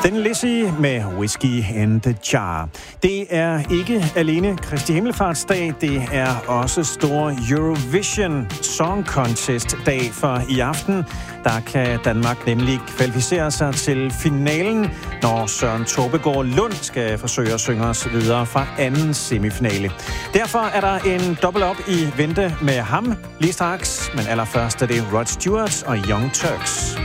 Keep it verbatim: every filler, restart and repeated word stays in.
Den Lizzie med Whiskey in the Jar. Det er ikke alene Kristi Himmelfartsdag, det er også stor Eurovision Song Contest dag, for i aften der kan Danmark nemlig kvalificere sig til finalen, når Søren Tobegård Lund skal forsøge at synge os videre fra anden semifinale. Derfor er der en dobbelt op i vente med ham lige straks, men allerførst er det Rod Stewart og Young Turks.